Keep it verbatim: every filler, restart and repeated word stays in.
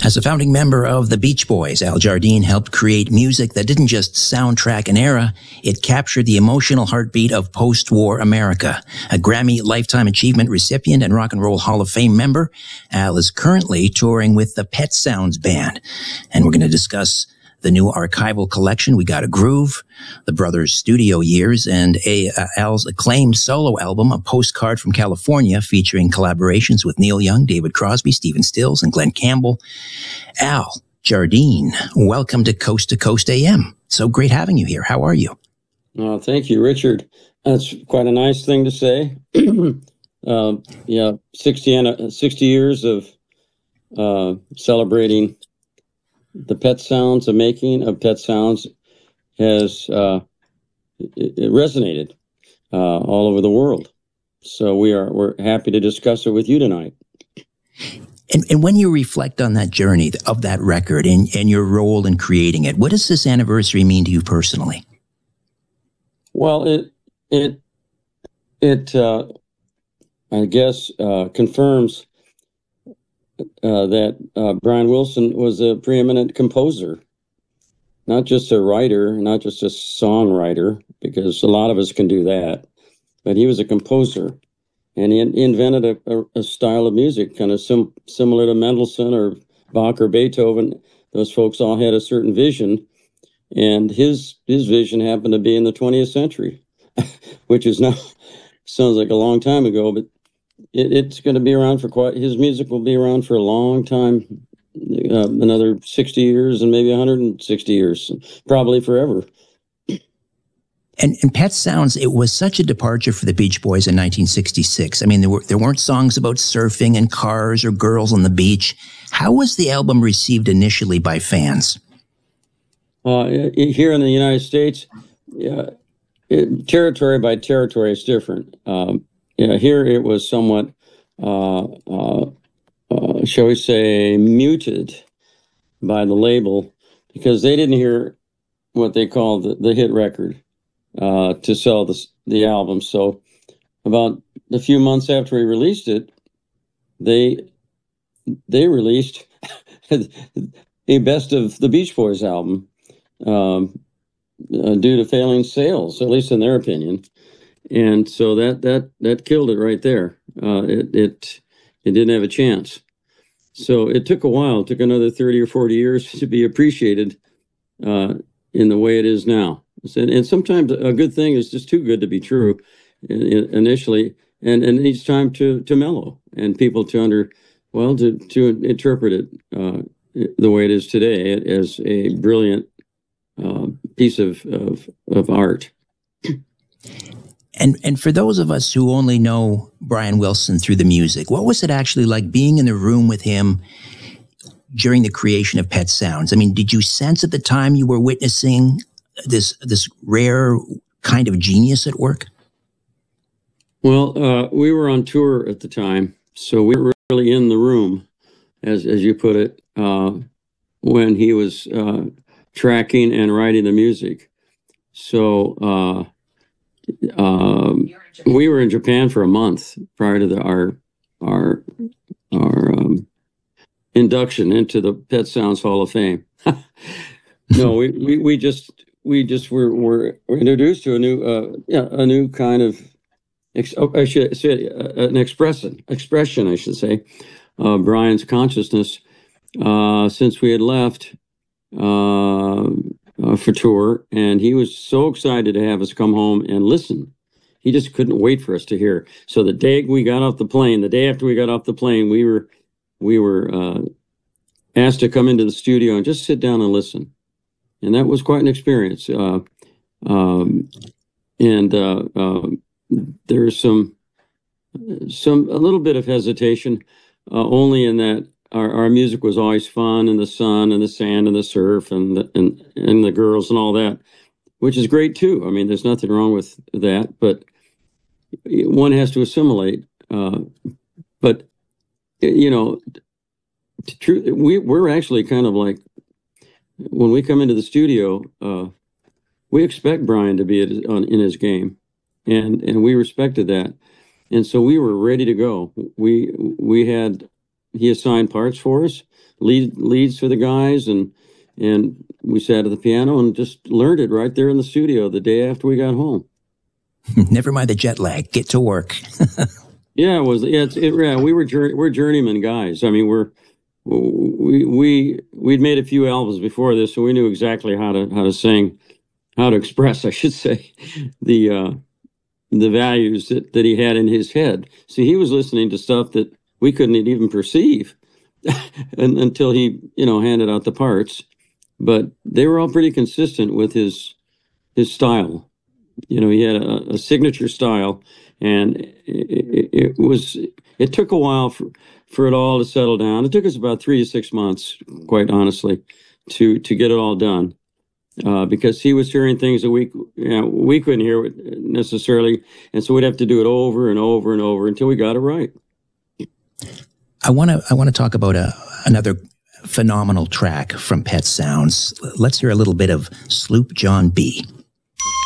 As a founding member of the Beach Boys, Al Jardine helped create music that didn't just soundtrack an era, it captured the emotional heartbeat of post-war America. A Grammy Lifetime Achievement recipient and Rock and Roll Hall of Fame member, Al is currently touring with the Pet Sounds Band. And we're going to discuss the new archival collection, We Gotta Groove, the brothers' studio years, and a, uh, Al's acclaimed solo album, A Postcard from California, featuring collaborations with Neil Young, David Crosby, Stephen Stills, and Glenn Campbell. Al Jardine, welcome to Coast to Coast A M. So great having you here. How are you? Oh, thank you, Richard. That's quite a nice thing to say. uh, yeah, sixty, sixty years of uh, celebrating the Pet Sounds, the making of Pet Sounds has uh, it, it resonated uh, all over the world. So we are we're happy to discuss it with you tonight. And, and when you reflect on that journey of that record and, and your role in creating it, what does this anniversary mean to you personally? Well, it it it uh, I guess uh, confirms Uh, that uh, Brian Wilson was a preeminent composer, not just a writer, not just a songwriter, because a lot of us can do that, but he was a composer, and he, he invented a, a, a style of music kind of sim- similar to Mendelssohn or Bach or Beethoven. Those folks all had a certain vision, and his his vision happened to be in the twentieth century, which is now sounds like a long time ago, but It, it's going to be around for quite, his music will be around for a long time, uh, another sixty years and maybe one hundred sixty years, probably forever. And, and Pet Sounds, it was such a departure for the Beach Boys in nineteen sixty-six. I mean, there were, there weren't songs about surfing and cars or girls on the beach. How was the album received initially by fans? Uh, here in the United States, yeah, it, territory by territory is different. Um, Yeah, here it was somewhat, uh, uh, uh, shall we say, muted by the label because they didn't hear what they called the, the hit record uh, to sell the, the album. So about a few months after we released it, they they released a best of the Beach Boys album um, uh, due to failing sales, at least in their opinion. And so that that that killed it right there. Uh, it it it didn't have a chance. So it took a while. It took another thirty or forty years to be appreciated uh, in the way it is now. And, and sometimes a good thing is just too good to be true initially, and, and it needs time to to mellow and people to under well to to interpret it uh, the way it is today as a brilliant uh, piece of, of of art. And and for those of us who only know Brian Wilson through the music, what was it actually like being in the room with him during the creation of Pet Sounds? I mean, did you sense at the time you were witnessing this this rare kind of genius at work? Well, uh, we were on tour at the time, so we were really in the room, as as you put it, uh, when he was uh, tracking and writing the music. So. Uh, Um, we were in Japan for a month prior to the, our our our um, induction into the Pet Sounds Hall of Fame. no, we, we, we just we just were were, were introduced to a new uh, yeah, a new kind of ex- oh, I should say uh, an expression expression I should say uh, Brian's consciousness uh, since we had left. Uh, Uh, for tour, and he was so excited to have us come home and listen. He just couldn't wait for us to hear. So the day we got off the plane, the day after we got off the plane, we were we were uh, asked to come into the studio and just sit down and listen, and that was quite an experience. Uh, um, and uh, uh, there's some some a little bit of hesitation, uh, only in that. Our, our music was always fun, and the sun and the sand and the surf and the, and and the girls and all that, which is great too. I mean, there's nothing wrong with that, but one has to assimilate. Uh, but you know, true, we we're actually kind of like when we come into the studio, uh, we expect Brian to be at his, on, in his game, and and we respected that, and so we were ready to go. We we had. he assigned parts for us, lead leads for the guys, and and we sat at the piano and just learned it right there in the studio the day after we got home. Never mind the jet lag. Get to work. Yeah, it was. Yeah, it's, it, yeah, we were journey, we're journeyman guys. I mean, we're we we we'd made a few albums before this, so we knew exactly how to how to sing, how to express, I should say, the uh, the values that, that he had in his head. See, he was listening to stuff that we couldn't even perceive and, until he, you know, handed out the parts. But they were all pretty consistent with his his style. You know, he had a, a signature style, and it, it, it was. It took a while for for it all to settle down. It took us about three to six months, quite honestly, to to get it all done, uh, because he was hearing things that we you know, we couldn't hear necessarily, and so we'd have to do it over and over and over until we got it right. I want to I want to talk about a, another phenomenal track from Pet Sounds. Let's hear a little bit of Sloop John B.